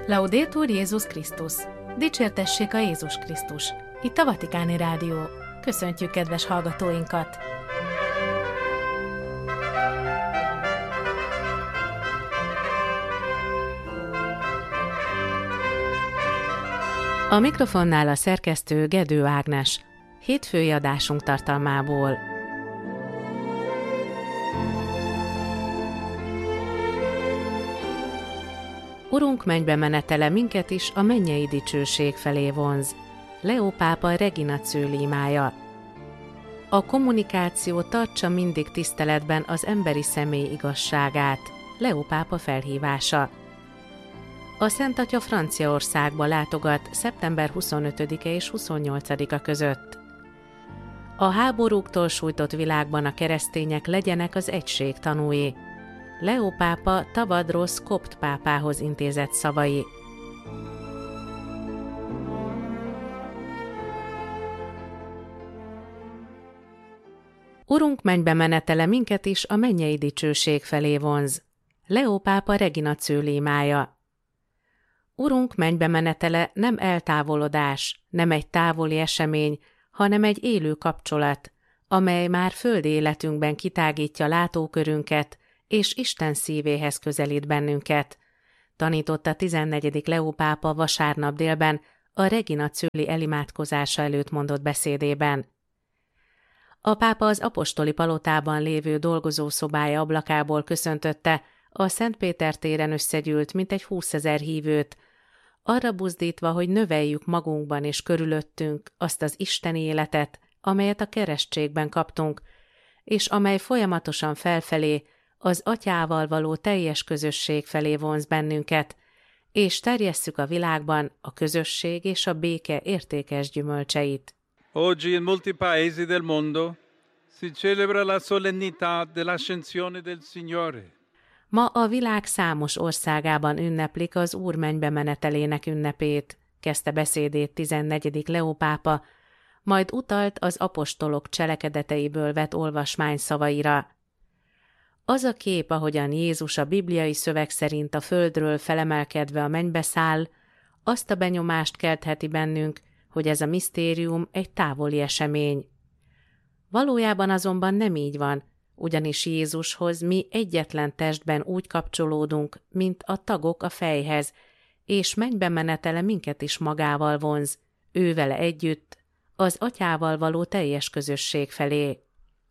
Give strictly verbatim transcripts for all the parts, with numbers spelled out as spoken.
Laudetur Jézus Krisztus! Dicsértessék a Jézus Krisztus! Itt a Vatikáni Rádió. Köszöntjük kedves hallgatóinkat! A mikrofonnál a szerkesztő Gedő Ágnes. Hétfői adásunk tartalmából. Urunk mennybe menetele minket is a mennyei dicsőség felé vonz. Leó pápa Regina Coeli imája. A kommunikáció tartsa mindig tiszteletben az emberi személy igazságát. Leó pápa felhívása. A Szent Atya Franciaországba látogat szeptember huszonötödike és huszonnyolcadika között. A háborúktól sújtott világban a keresztények legyenek az egység tanúi. Leó pápa Tavadrosz kopt pápához intézett szavai. Urunk mennybe menetele minket is a mennyei dicsőség felé vonz. Leó pápa Regina Coeli imája. Urunk mennybe menetele nem eltávolodás, nem egy távoli esemény, hanem egy élő kapcsolat, amely már földi életünkben kitágítja látókörünket, és Isten szívéhez közelít bennünket, tanította tizennegyedik Leó pápa vasárnap délben a Regina Coeli elimádkozása előtt mondott beszédében. A pápa az apostoli palotában lévő dolgozószobája ablakából köszöntötte a Szent Péter téren összegyűlt mintegy húszezer hívőt, arra buzdítva, hogy növeljük magunkban és körülöttünk azt az isteni életet, amelyet a keresztségben kaptunk, és amely folyamatosan felfelé, az Atyával való teljes közösség felé vonz bennünket, és terjesszük a világban a közösség és a béke értékes gyümölcseit. Oggi in molti paesi del mondo si celebra la solennità dell'ascensione del Signore. Ma a világ számos országában ünneplik az Úr mennybe menetelének ünnepét, kezdte beszédét tizennegyedik Leó pápa, majd utalt az apostolok cselekedeteiből vett olvasmány szavaira. Az a kép, ahogyan Jézus a bibliai szöveg szerint a földről felemelkedve a mennybe száll, azt a benyomást keltheti bennünk, hogy ez a misztérium egy távoli esemény. Valójában azonban nem így van, ugyanis Jézushoz mi egyetlen testben úgy kapcsolódunk, mint a tagok a fejhez, és mennybe menetele minket is magával vonz, ő vele együtt, az Atyával való teljes közösség felé.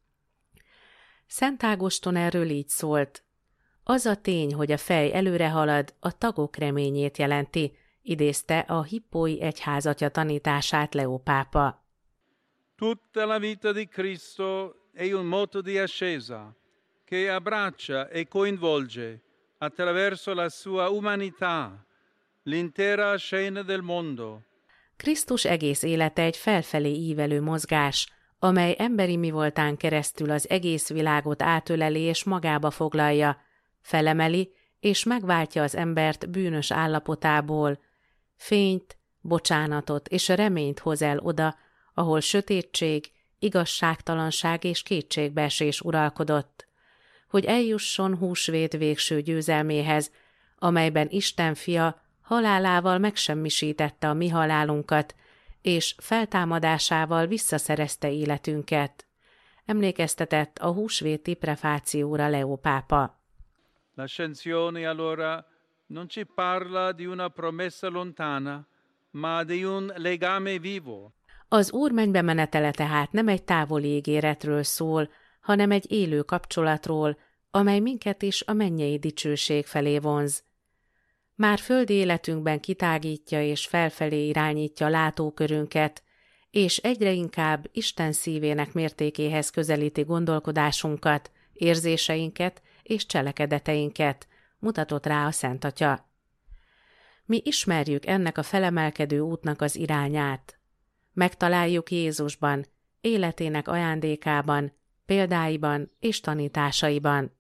Szent Ágoston erről így szólt. Az a tény, hogy a fej előre halad, a tagok reményét jelenti, idézte a hippói egyházatya tanítását Leó pápa. Tutta la vita di Cristo è un moto di ascesa che abbraccia e coinvolge attraverso la sua umanità l'intera scena del mondo. Krisztus egész élete egy felfelé ívelő mozgás, amely emberi mivoltán keresztül az egész világot átöleli és magába foglalja, felemeli és megváltja az embert bűnös állapotából, fényt, bocsánatot és reményt hoz el oda, ahol sötétség, igazságtalanság és kétségbeesés uralkodott, hogy eljusson húsvét végső győzelméhez, amelyben Isten fia halálával megsemmisítette a mi halálunkat, és feltámadásával visszaszerezte életünket. Emlékeztetett a húsvéti prefációra Leó pápa. L'ascensione allora non ci parla di una promessa lontana, ma di un legame vivo. Az Úr mennybe menetele tehát nem egy távoli ígéretről szól, hanem egy élő kapcsolatról, amely minket is a mennyei dicsőség felé vonz. Már földi életünkben kitágítja és felfelé irányítja látókörünket, és egyre inkább Isten szívének mértékéhez közelíti gondolkodásunkat, érzéseinket és cselekedeteinket, mutatott rá a Szent Atya. Mi ismerjük ennek a felemelkedő útnak az irányát. Megtaláljuk Jézusban, életének ajándékában, példáiban és tanításaiban.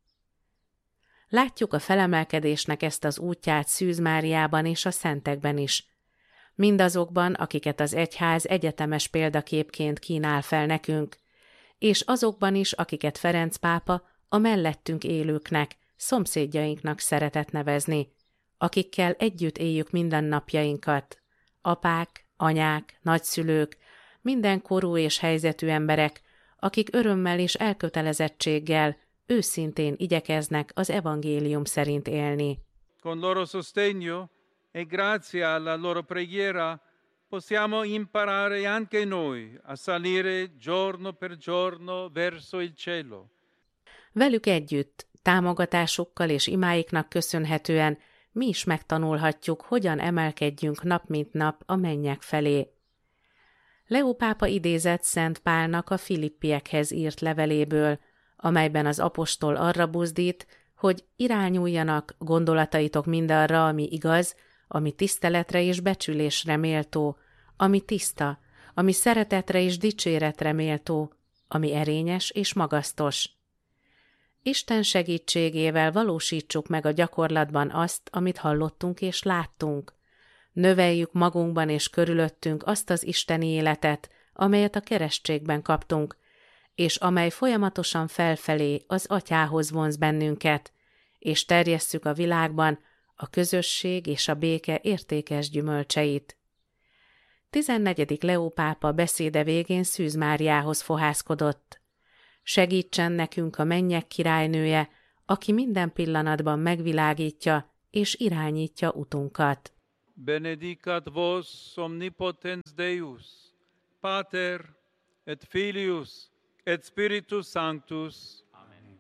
Látjuk a felemelkedésnek ezt az útját Szűz Máriában és a szentekben is, mindazokban, akiket az egyház egyetemes példaképként kínál fel nekünk, és azokban is, akiket Ferenc pápa a mellettünk élőknek, szomszédjainknak szeretett nevezni, akikkel együtt éljük mindennapjainkat. Apák, anyák, nagyszülők, minden korú és helyzetű emberek, akik örömmel és elkötelezettséggel őszintén igyekeznek az evangélium szerint élni. Con loro sostegno e grazie alla loro preghiera possiamo imparare anche noi a salire giorno per giorno verso il cielo. Velük együtt, támogatásukkal és imáiknak köszönhetően mi is megtanulhatjuk, hogyan emelkedjünk nap mint nap a mennyek felé. Leó pápa idézett Szent Pálnak a Filippiekhez írt leveléből, amelyben az apostol arra buzdít, hogy irányuljanak gondolataitok mindarra, ami igaz, ami tiszteletre és becsülésre méltó, ami tiszta, ami szeretetre és dicséretre méltó, ami erényes és magasztos. Isten segítségével valósítsuk meg a gyakorlatban azt, amit hallottunk és láttunk. Növeljük magunkban és körülöttünk azt az isteni életet, amelyet a keresztségben kaptunk, és amely folyamatosan felfelé az Atyához vonz bennünket, és terjesszük a világban a közösség és a béke értékes gyümölcseit. tizennegyedik Leó pápa beszéde végén Szűz Máriához fohászkodott. Segítsen nekünk a mennyek királynője, aki minden pillanatban megvilágítja és irányítja utunkat. Benedicat vos omnipotens Deus, Pater et Filius et Spiritus Sanctus. Amen.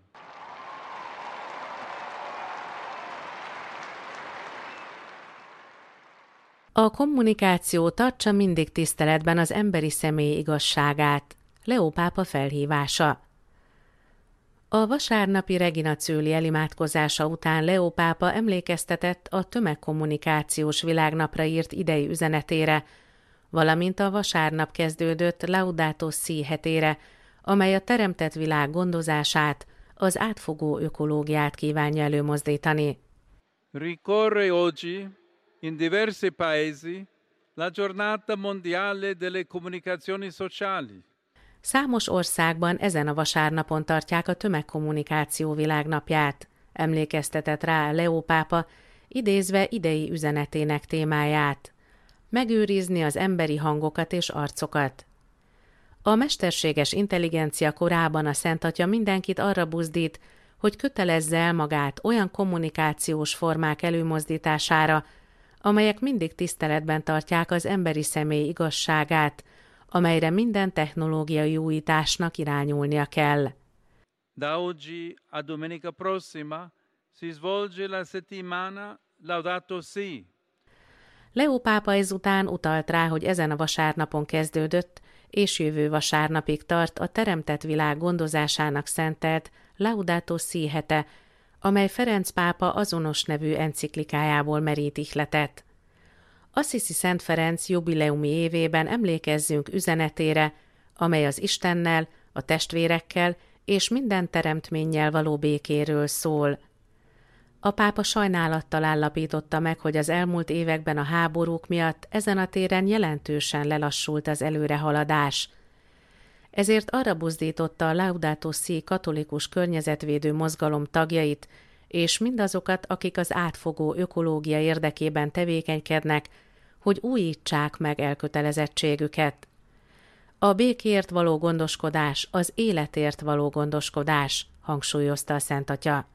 A kommunikáció tartsa mindig tiszteletben az emberi személy igazságát. Leó pápa felhívása. A vasárnapi Regina Coeli elimádkozása után Leó pápa emlékeztetett a tömegkommunikációs világnapra írt idei üzenetére, valamint a vasárnap kezdődött Laudato Si hetére, amely a teremtett világ gondozását, az átfogó ökológiát kívánja előmozdítani. Ricorre oggi in diversi paesi la giornata mondiale delle comunicazioni sociali. Számos országban ezen a vasárnapon tartják a tömegkommunikáció világnapját, emlékeztetett rá Leó pápa, idézve idei üzenetének témáját. Megőrizni az emberi hangokat és arcokat. A mesterséges intelligencia korában a Szent Atya mindenkit arra buzdít, hogy kötelezze el magát olyan kommunikációs formák előmozdítására, amelyek mindig tiszteletben tartják az emberi személy igazságát, amelyre minden technológiai újításnak irányulnia kell. Da oggi a domenica prossima si svolge la settimana Laudato Si. Leó pápa ezután utalt rá, hogy ezen a vasárnapon kezdődött, és jövő vasárnapig tart a teremtett világ gondozásának szentelt Laudato Si hete, amely Ferenc pápa azonos nevű enciklikájából merít ihletet. Assisi Szent Ferenc jubileumi évében emlékezzünk üzenetére, amely az Istennel, a testvérekkel és minden teremtménnyel való békéről szól. A pápa sajnálattal állapította meg, hogy az elmúlt években a háborúk miatt ezen a téren jelentősen lelassult az előrehaladás. Ezért arra buzdította a Laudato Si katolikus környezetvédő mozgalom tagjait, és mindazokat, akik az átfogó ökológia érdekében tevékenykednek, hogy újítsák meg elkötelezettségüket. A békért való gondoskodás, az életért való gondoskodás, hangsúlyozta a Szent Atya.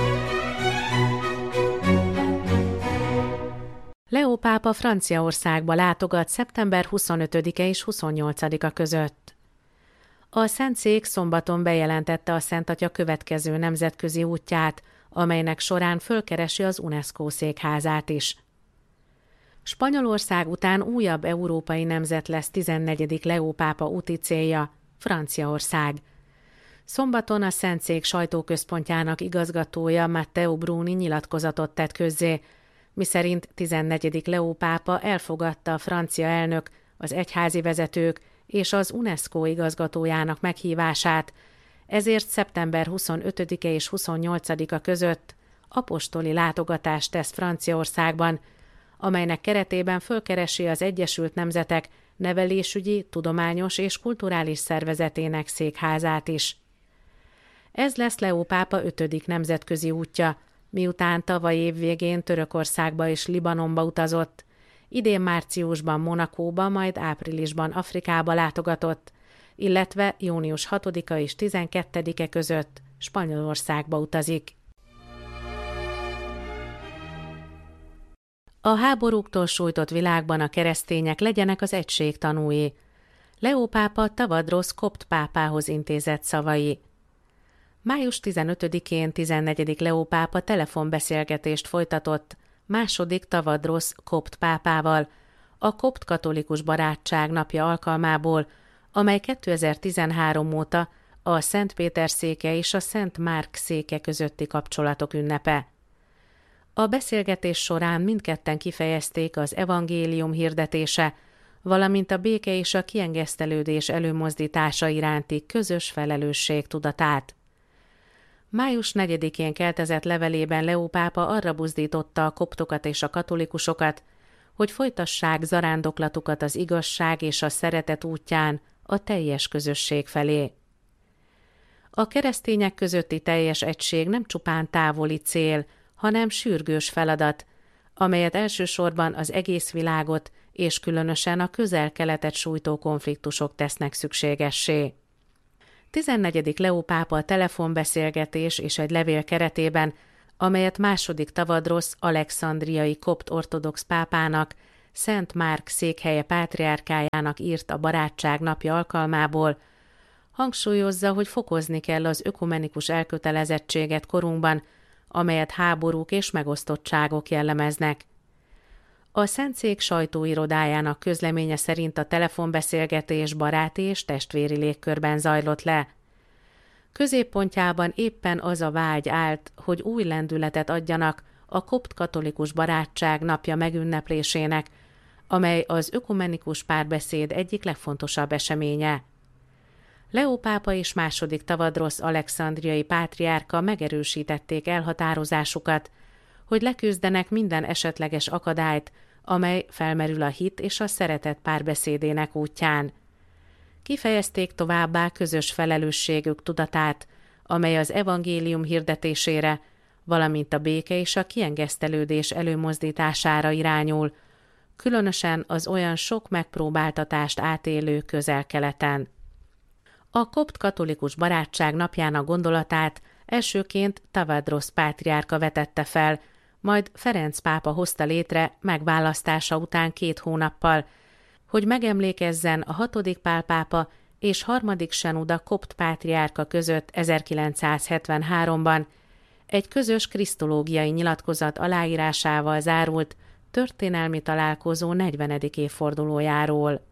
Leó pápa Franciaországba látogat szeptember huszonötödike és huszonnyolcadika között. A Szentszék szombaton bejelentette a Szent Atya következő nemzetközi útját, amelynek során fölkeresi az UNESCO székházát is. Spanyolország után újabb európai nemzet lesz tizennegyedik Leó pápa úti célja, Franciaország. Szombaton a Szentszék sajtóközpontjának igazgatója Matteo Bruni nyilatkozatot tett közzé, miszerint tizennegyedik Leó pápa elfogadta a francia elnök, az egyházi vezetők és az UNESCO igazgatójának meghívását, ezért szeptember huszonötödike és huszonnyolcadika között apostoli látogatást tesz Franciaországban, amelynek keretében fölkeresi az Egyesült Nemzetek nevelésügyi, tudományos és kulturális szervezetének székházát is. Ez lesz Leó pápa ötödik nemzetközi útja, Miután tavaly év végén Törökországba és Libanonba utazott, idén márciusban Monakóba, majd áprilisban Afrikába látogatott, illetve június hatodika és tizenkettedike között Spanyolországba utazik. A háborúktól sújtott világban a keresztények legyenek az egység tanúi. Leó pápa Tavadrosz kopt pápához intézett szavai. május tizenötödikén tizennegyedik Leó pápa telefonbeszélgetést folytatott második Tavadrosz kopt pápával a kopt katolikus barátság napja alkalmából, amely kétezer-tizenhárom óta a Szent Péter széke és a Szent Márk széke közötti kapcsolatok ünnepe. A beszélgetés során mindketten kifejezték az evangélium hirdetése, valamint a béke és a kiengesztelődés előmozdítása iránti közös felelősség tudatát. május negyedikén keltezett levelében Leó pápa arra buzdította a koptokat és a katolikusokat, hogy folytassák zarándoklatukat az igazság és a szeretet útján a teljes közösség felé. A keresztények közötti teljes egység nem csupán távoli cél, hanem sürgős feladat, amelyet elsősorban az egész világot és különösen a közel-keletet sújtó konfliktusok tesznek szükségessé. tizennegyedik Leó pápa a telefonbeszélgetés és egy levél keretében, amelyet második Tavadrosz alexandriai kopt ortodox pápának, Szent Márk székhelye pátriárkájának írt a barátság napja alkalmából, hangsúlyozza, hogy fokozni kell az ökumenikus elkötelezettséget korunkban, amelyet háborúk és megosztottságok jellemeznek. A Szentszék sajtóirodájának közleménye szerint a telefonbeszélgetés baráti és testvéri légkörben zajlott le. Középpontjában éppen az a vágy állt, hogy új lendületet adjanak a kopt katolikus barátság napja megünneplésének, amely az ökumenikus párbeszéd egyik legfontosabb eseménye. Leó pápa és második Tavadrosz alexandriai pátriárka megerősítették elhatározásukat, hogy leküzdenek minden esetleges akadályt, amely felmerül a hit és a szeretet párbeszédének útján. Kifejezték továbbá közös felelősségük tudatát, amely az evangélium hirdetésére, valamint a béke és a kiengesztelődés előmozdítására irányul, különösen az olyan sok megpróbáltatást átélő Közel-Keleten. A kopt katolikus barátság napjának gondolatát elsőként Tavadrosz pátriárka vetette fel, majd Ferenc pápa hozta létre megválasztása után két hónappal, hogy megemlékezzen a hatodik Pál pápa és harmadik Senuda kopt pátriárka között ezerkilencszázhetvenháromban egy közös krisztológiai nyilatkozat aláírásával zárult történelmi találkozó negyvenedik évfordulójáról.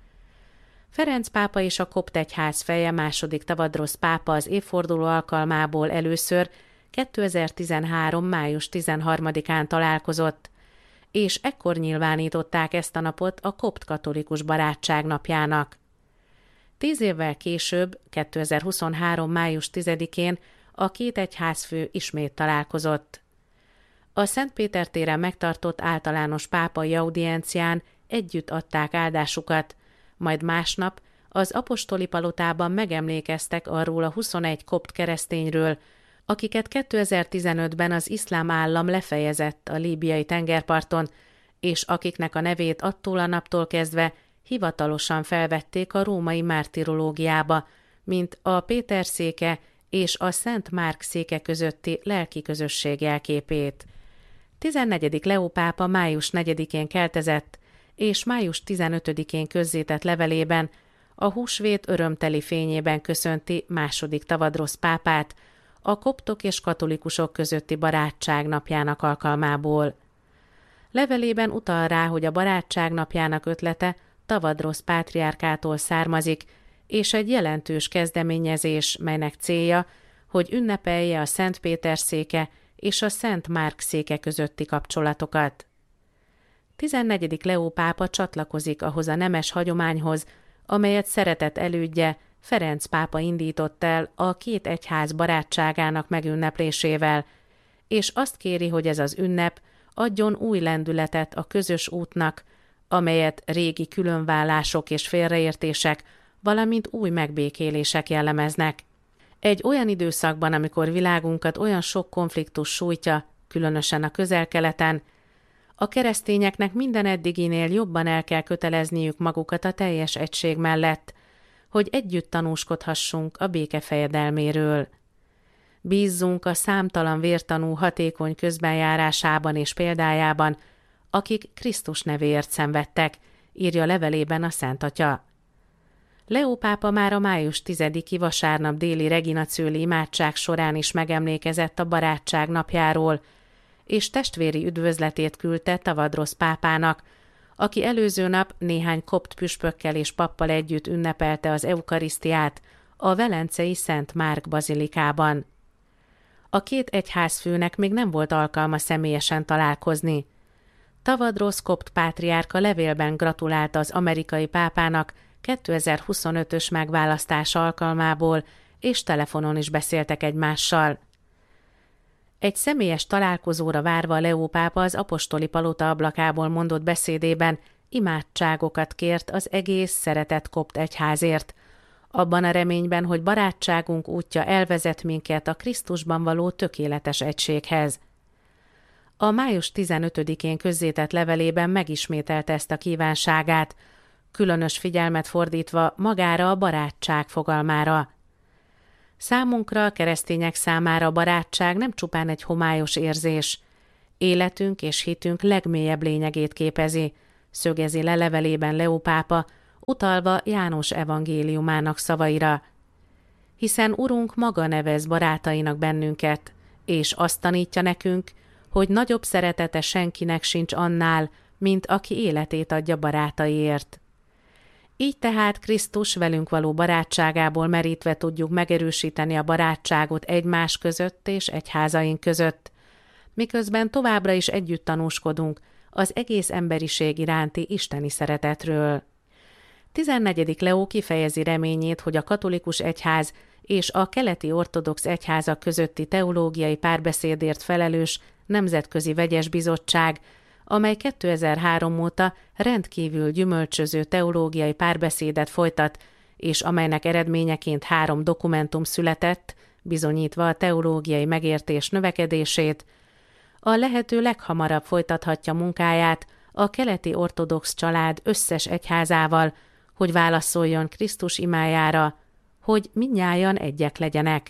Ferenc pápa és a kopt egyház feje második Tavadrosz pápa az évforduló alkalmából először kétezer-tizenhárom. május tizenharmadikán találkozott, és ekkor nyilvánították ezt a napot a kopt katolikus barátság napjának. Tíz évvel később, kétezer-huszonhárom. május tizedikén a két egyházfő ismét találkozott. A Szent Péter téren megtartott általános pápai audiencián együtt adták áldásukat, majd másnap az apostoli palotában megemlékeztek arról a huszonegy kopt keresztényről, akiket kétezer-tizenötben az iszlám állam lefejezett a líbiai tengerparton, és akiknek a nevét attól a naptól kezdve hivatalosan felvették a római mártirológiába, mint a Péter széke és a Szent Márk széke közötti lelki közösség jelképét. tizennegyedik Leó pápa május negyedikén keltezett, és május tizenötödikén közzétett levelében a húsvét örömteli fényében köszönti második Tavadrosz pápát a koptok és katolikusok közötti barátság napjának alkalmából. Levelében utal rá, hogy a barátság napjának ötlete Tavadrosz pátriárkától származik, és egy jelentős kezdeményezés, melynek célja, hogy ünnepelje a Szent Péter széke és a Szent Márk széke közötti kapcsolatokat. tizennegyedik Leó pápa csatlakozik ahhoz a nemes hagyományhoz, amelyet szeretett elődje Ferenc pápa indított el a két egyház barátságának megünneplésével, és azt kéri, hogy ez az ünnep adjon új lendületet a közös útnak, amelyet régi különvállások és félreértések, valamint új megbékélések jellemeznek. Egy olyan időszakban, amikor világunkat olyan sok konfliktus sújtja, különösen a Közel-Keleten, a keresztényeknek minden eddiginél jobban el kell kötelezniük magukat a teljes egység mellett, hogy együtt tanúskodhassunk a béke fejedelméről. Bízzunk a számtalan vértanú hatékony közbenjárásában és példájában, akik Krisztus nevéért szenvedtek, írja levelében a Szent Atya. Leó pápa már a május tizediki vasárnap déli reginacőli imádság során is megemlékezett a barátság napjáról, és testvéri üdvözletét küldte Tavadrosz pápának, aki előző nap néhány kopt püspökkel és pappal együtt ünnepelte az eukarisztiát a velencei Szent Márk bazilikában. A két egyházfőnek még nem volt alkalma személyesen találkozni. Tavadrosz kopt pátriárka levélben gratulált az amerikai pápának kétezer-huszonötös megválasztás alkalmából, és telefonon is beszéltek egymással. Egy személyes találkozóra várva Leó pápa az apostoli palota ablakából mondott beszédében imádságokat kért az egész szeretett kopt egyházért, abban a reményben, hogy barátságunk útja elvezet minket a Krisztusban való tökéletes egységhez. A május tizenötödikén közzétett levelében megismételte ezt a kívánságát, különös figyelmet fordítva magára a barátság fogalmára. Számunkra, a keresztények számára a barátság nem csupán egy homályos érzés, életünk és hitünk legmélyebb lényegét képezi, szögezi le levelében Leó pápa, utalva János evangéliumának szavaira. Hiszen Urunk maga nevez barátainak bennünket, és azt tanítja nekünk, hogy nagyobb szeretete senkinek sincs annál, mint aki életét adja barátaiért. Így tehát Krisztus velünk való barátságából merítve tudjuk megerősíteni a barátságot egymás között és egyházaink között, miközben továbbra is együtt tanúskodunk az egész emberiség iránti isteni szeretetről. tizennegyedik Leó kifejezi reményét, hogy a katolikus egyház és a keleti ortodox egyházak közötti teológiai párbeszédért felelős nemzetközi vegyes bizottság, amely kétezer-három óta rendkívül gyümölcsöző teológiai párbeszédet folytat, és amelynek eredményeként három dokumentum született, bizonyítva a teológiai megértés növekedését, a lehető leghamarabb folytathatja munkáját a keleti ortodox család összes egyházával, hogy válaszoljon Krisztus imájára, hogy mindnyájan egyek legyenek.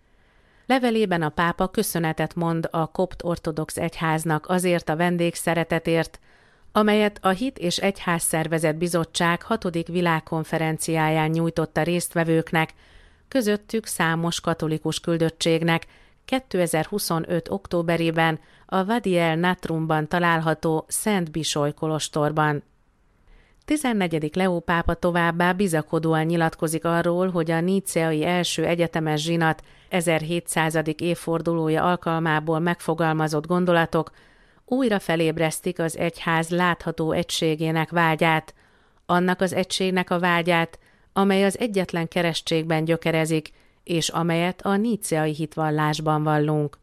Levelében a pápa köszönetet mond a kopt ortodox egyháznak azért a vendégszeretetért, amelyet a Hit és Egyház Szervezet Bizottság hatodik világkonferenciáján nyújtott a résztvevőknek, közöttük számos katolikus küldöttségnek kétezer-huszonöt októberében a Wadi el Natrumban található Szent Bisoly kolostorban. tizennegyedik Leó pápa továbbá bizakodóan nyilatkozik arról, hogy a níceai első egyetemes zsinat ezerhétszázadik évfordulója alkalmából megfogalmazott gondolatok újra felébresztik az egyház látható egységének vágyát, annak az egységnek a vágyát, amely az egyetlen keresztségben gyökerezik, és amelyet a níceai hitvallásban vallunk.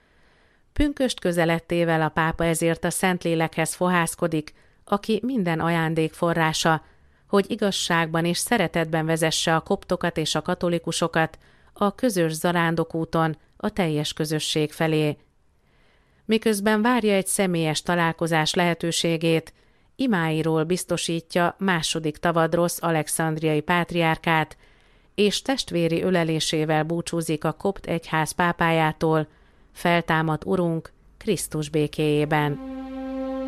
Pünkösd közelettével a pápa ezért a Szentlélekhez fohászkodik, aki minden ajándék forrása, hogy igazságban és szeretetben vezesse a koptokat és a katolikusokat a közös zarándokúton a teljes közösség felé. Miközben várja egy személyes találkozás lehetőségét, imáiról biztosítja második Tavadrosz alexandriai pátriárkát, és testvéri ölelésével búcsúzik a kopt egyház pápájától, feltámad Urunk Krisztus békéjében.